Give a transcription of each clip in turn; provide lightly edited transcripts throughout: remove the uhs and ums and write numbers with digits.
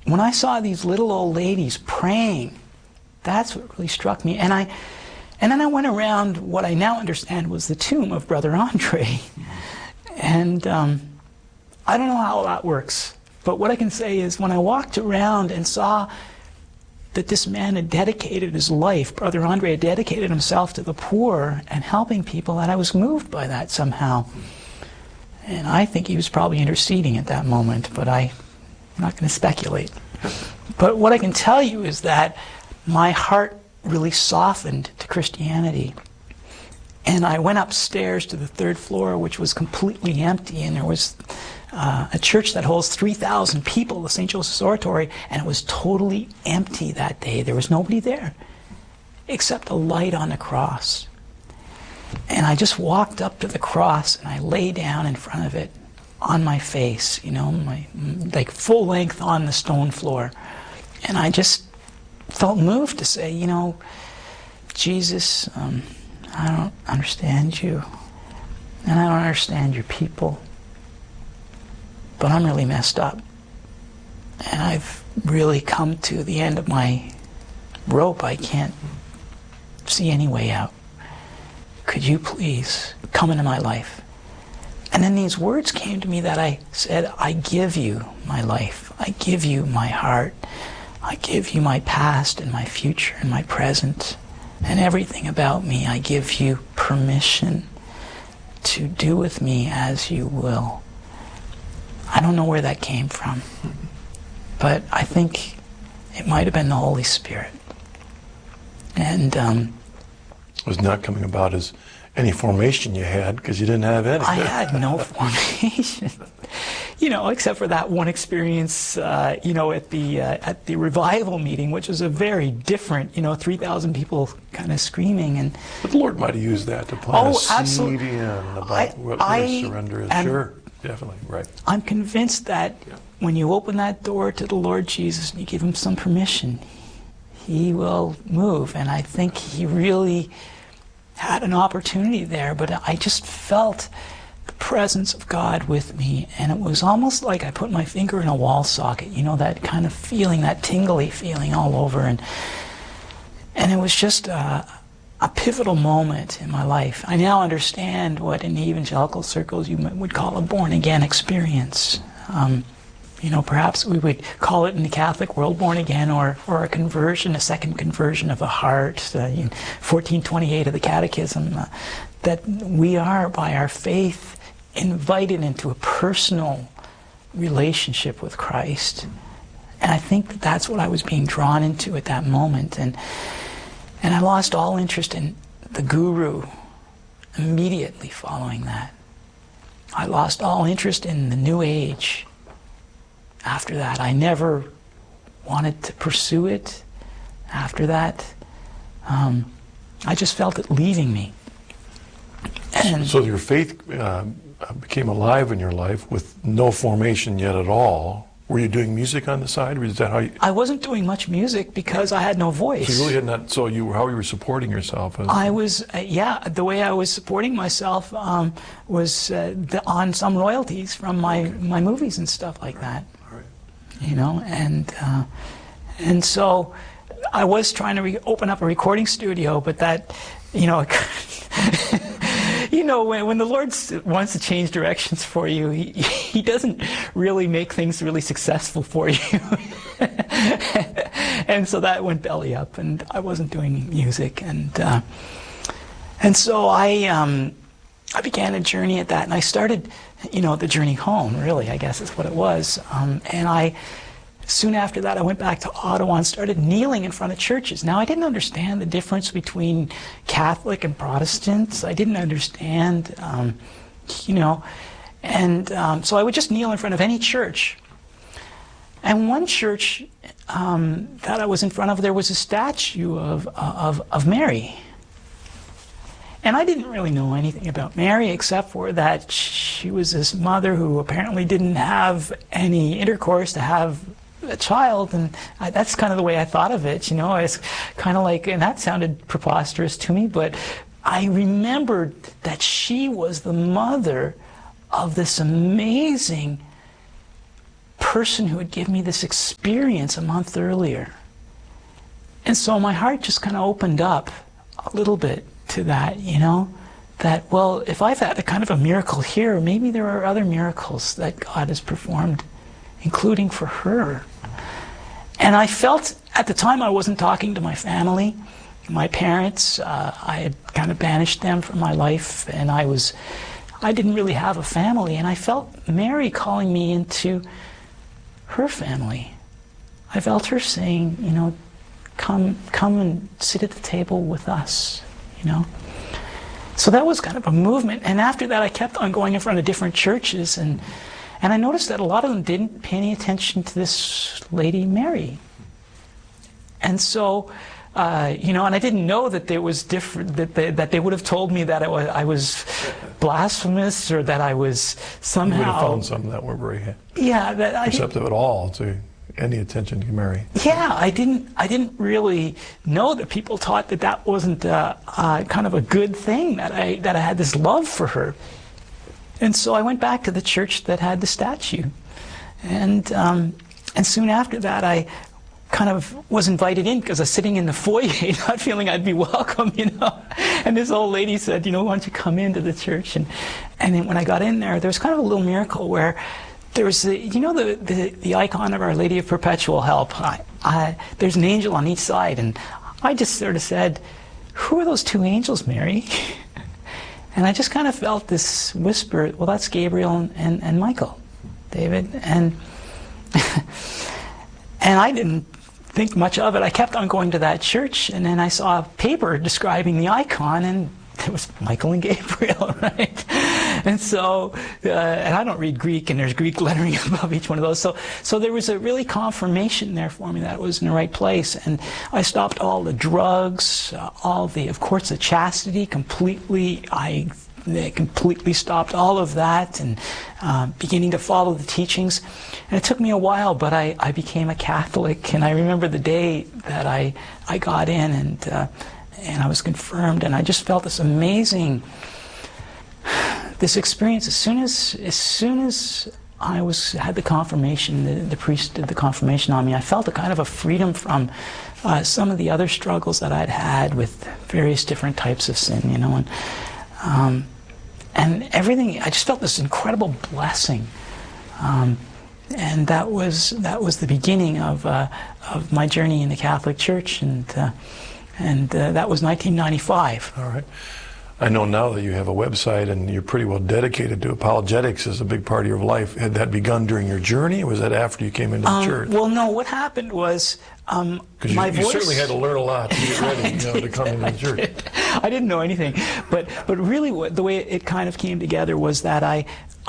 when I saw these little old ladies praying, that's what really struck me. And then I went around what I now understand was the tomb of Brother Andre. And I don't know how that works, but what I can say is when I walked around and saw that this man had dedicated his life, Brother Andre had dedicated himself to the poor and helping people, that I was moved by that somehow. And I think he was probably interceding at that moment, but I'm not going to speculate. But what I can tell you is that my heart really softened to Christianity. And I went upstairs to the 3rd floor, which was completely empty, and there was a church that holds 3,000 people, the St. Joseph's Oratory, and it was totally empty that day. There was nobody there except a light on the cross. And I just walked up to the cross and I lay down in front of it on my face, you know, like full length on the stone floor. And I just felt moved to say, you know, Jesus, I don't understand you, and I don't understand your people, but I'm really messed up, and I've really come to the end of my rope. I can't see any way out. Could you please come into my life? And then these words came to me that I said, I give you my life. I give you my heart. I give you my past and my future and my present and everything about me. I give you permission to do with me as you will. I don't know where that came from, but I think it might have been the Holy Spirit. And it was not coming about as any formation you had, because you didn't have any. I had no formation, you know, except for that one experience, you know, at the revival meeting, which was a very different, you know, 3,000 people kind of screaming. And but the Lord might have used that to plant a seed in about what surrender is. Sure, definitely, right. I'm convinced that when you open that door to the Lord Jesus and you give him some permission, he will move. And I think he really had an opportunity there, but I just felt the presence of God with me, and it was almost like I put my finger in a wall socket, you know, that kind of feeling, that tingly feeling all over, and it was just a pivotal moment in my life. I now understand what in the evangelical circles you would call a born-again experience. You know, perhaps we would call it in the Catholic world born again, or a conversion, a second conversion of the heart, 1428 of the Catechism, that we are, by our faith, invited into a personal relationship with Christ. And I think that that's what I was being drawn into at that moment. And I lost all interest in the guru immediately following that. I lost all interest in the New Age. After that, I never wanted to pursue it. After that, I just felt it leaving me. And so your faith became alive in your life with no formation yet at all. Were you doing music on the side, or is that how you... I wasn't doing much music because I had no voice. So you really had not... So how you were supporting yourself? I was, the way I was supporting myself was on some royalties from my movies and stuff like that. You know, and so I was trying to open up a recording studio, but that, you know, you know, when the Lord wants to change directions for you, he doesn't really make things really successful for you. And so that went belly up, and I wasn't doing music, and so I began a journey at that, and I started, you know, the journey home, really, I guess is what it was. And soon after that, I went back to Ottawa and started kneeling in front of churches. Now, I didn't understand the difference between Catholic and Protestants. I didn't understand, you know, and so I would just kneel in front of any church. And one church that I was in front of, there was a statue of Mary. And I didn't really know anything about Mary except for that she was this mother who apparently didn't have any intercourse to have a child, and that's kind of the way I thought of it, you know. It's kind of like, and that sounded preposterous to me, but I remembered that she was the mother of this amazing person who had given me this experience a month earlier. And so my heart just kind of opened up a little bit to that, you know, that, well, if I've had a kind of a miracle here, maybe there are other miracles that God has performed, including for her. And I felt, at the time, I wasn't talking to my family, my parents. I had kind of banished them from my life, and I didn't really have a family. And I felt Mary calling me into her family. I felt her saying, you know, come and sit at the table with us, you know. So that was kind of a movement. And after that, I kept on going in front of different churches, and I noticed that a lot of them didn't pay any attention to this lady, Mary. And so, you know, and I didn't know that there was different, that they would have told me that I was blasphemous, or that I was somehow... You would have found some that weren't very receptive at all to any attention to Mary. Yeah, I didn't really know that people taught that that wasn't kind of a good thing, that I had this love for her. And so I went back to the church that had the statue. And soon after that, I kind of was invited in, because I was sitting in the foyer, not feeling I'd be welcome, you know. And this old lady said, you know, why don't you come into the church? And then when I got in there was kind of a little miracle where there was, you know, the icon of Our Lady of Perpetual Help. There's an angel on each side, and I just sort of said, who are those two angels, Mary? And I just kind of felt this whisper, well, that's Gabriel and Michael, David. And and I didn't think much of it. I kept on going to that church, and then I saw a paper describing the icon, and it was Michael and Gabriel, right? And so, and I don't read Greek, and there's Greek lettering above each one of those. So there was a really confirmation there for me that it was in the right place. And I stopped all the drugs, of course, the chastity completely. I completely stopped all of that, and beginning to follow the teachings. And it took me a while, but I became a Catholic. And I remember the day that I got in, and I was confirmed, and I just felt this amazing, this experience. As soon as I had the confirmation, the priest did the confirmation on me, I felt a kind of a freedom from some of the other struggles that I'd had with various different types of sin, you know, and everything. I just felt this incredible blessing, and that was the beginning of my journey in the Catholic Church, and that was 1995. All right. I know now that you have a website and you're pretty well dedicated to apologetics as a big part of your life. Had that begun during your journey, or was that after you came into the church? Well, no. What happened was my voice... You certainly had to learn a lot to get ready to come into the church. I didn't know anything. But really the way it kind of came together was that I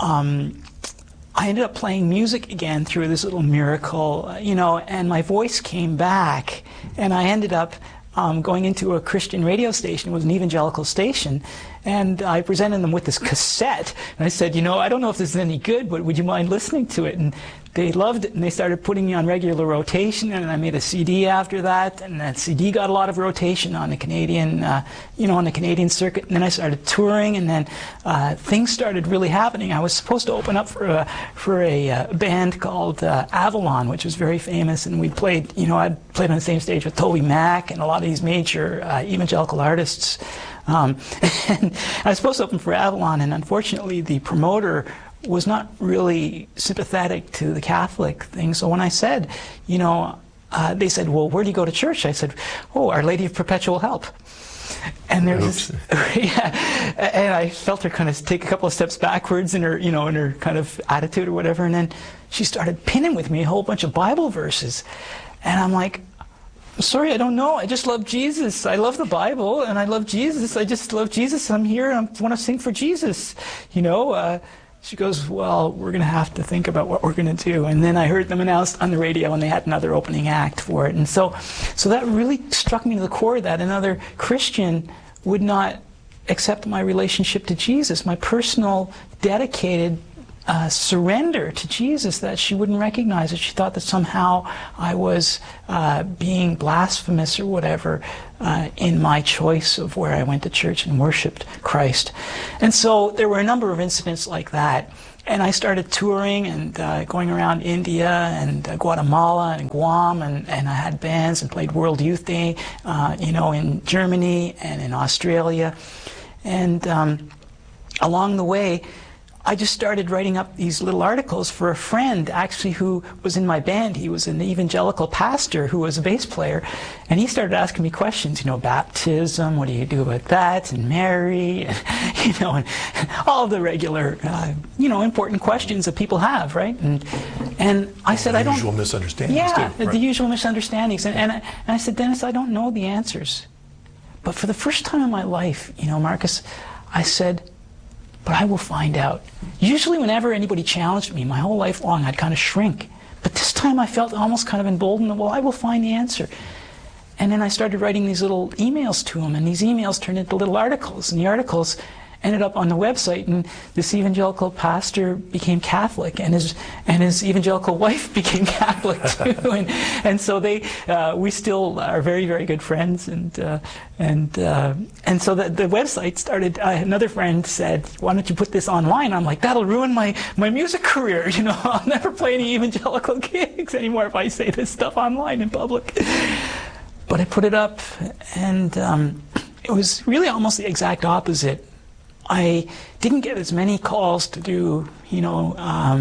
ended up playing music again through this little miracle, you know, and my voice came back, and I ended up going into a Christian radio station. It was an evangelical station, and I presented them with this cassette, and I said, you know, I don't know if this is any good, but would you mind listening to it? And they loved it, and they started putting me on regular rotation, and I made a CD after that, and that CD got a lot of rotation on the Canadian, on the Canadian circuit. And then I started touring, and then things started really happening. I was supposed to open up for a band called Avalon, which was very famous, and we played, you know, I'd played on the same stage with Toby Mac and a lot of these major evangelical artists. And I was supposed to open for Avalon, and unfortunately the promoter was not really sympathetic to the Catholic thing. So when I said, you know, they said, well, where do you go to church? I said, oh, Our Lady of Perpetual Help. And there's this, yeah, and I felt her kind of take a couple of steps backwards in her, you know, in her kind of attitude or whatever. And then she started pinning with me a whole bunch of Bible verses. And I'm like, sorry, I don't know. I just love Jesus. I love the Bible, and I love Jesus. I just love Jesus. I'm here, and I want to sing for Jesus. You know, she goes, well, we're going to have to think about what we're going to do. And then I heard them announced on the radio, and they had another opening act for it. And so that really struck me to the core, that another Christian would not accept my relationship to Jesus, my personal, dedicated surrender to Jesus, that she wouldn't recognize it. She thought that somehow I was being blasphemous or whatever in my choice of where I went to church and worshipped Christ. And so there were a number of incidents like that. and I started touring and going around India and Guatemala and Guam, and I had bands and played World Youth Day, you know, in Germany and in Australia. And along the way, I just started writing up these little articles for a friend, actually, who was in my band. He was an evangelical pastor who was a bass player, and he started asking me questions, you know, baptism, what do you do about that, and Mary, and, you know, and all the regular, you know, important questions that people have, right? And I said, I don't... The usual misunderstandings, yeah, too, right? The usual misunderstandings. And I said, Dennis, I don't know the answers. But for the first time in my life, you know, Marcus, I said, but I will find out. Usually whenever anybody challenged me, my whole life long, I'd kind of shrink. But this time I felt almost kind of emboldened, well, I will find the answer. And then I started writing these little emails to him, and these emails turned into little articles, and the articles ended up on the website, and this evangelical pastor became Catholic, and his evangelical wife became Catholic too, and so we still are very, very good friends, and so the website started. Another friend said, "Why don't you put this online?" I'm like, "That'll ruin my music career. You know, I'll never play any evangelical gigs anymore if I say this stuff online in public." But I put it up, and it was really almost the exact opposite. I didn't get as many calls to do, you know,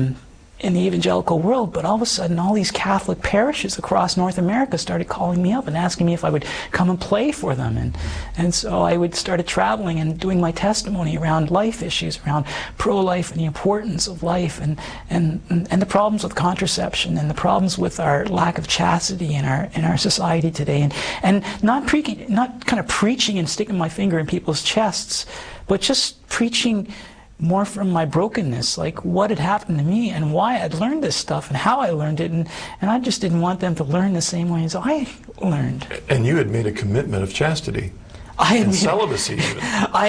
in the evangelical world, but all of a sudden all these Catholic parishes across North America started calling me up and asking me if I would come and play for them. And so I started traveling and doing my testimony around life issues, around pro-life and the importance of life, and the problems with contraception and the problems with our lack of chastity in our society today, and not kind of preaching and sticking my finger in people's chests, but just preaching more from my brokenness, like what had happened to me and why I'd learned this stuff and how I learned it, and I just didn't want them to learn the same way as I learned. And you had made a commitment of chastity and celibacy even.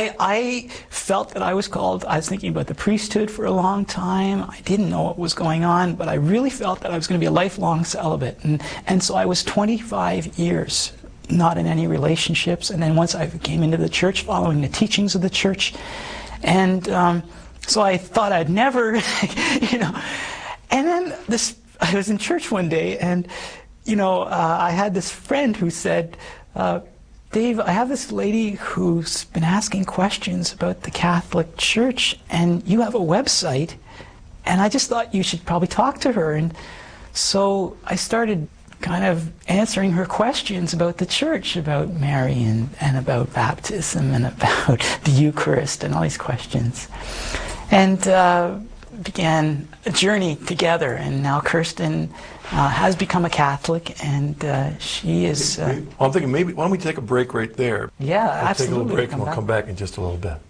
I felt that I was called. I was thinking about the priesthood for a long time. I didn't know what was going on, but I really felt that I was going to be a lifelong celibate, and so I was 25 years not in any relationships, and then once I came into the church following the teachings of the church. And so I thought I'd never, you know. And then I was in church one day, and, you know, I had this friend who said, Dave, I have this lady who's been asking questions about the Catholic Church, and you have a website, and I just thought you should probably talk to her. And so I started kind of answering her questions about the church, about Mary and about baptism and about the Eucharist and all these questions. And began a journey together. And now Kirsten has become a Catholic, and she is... Well, I'm thinking maybe, why don't we take a break right there? Yeah, we'll absolutely. Take a little break and we'll come back in just a little bit.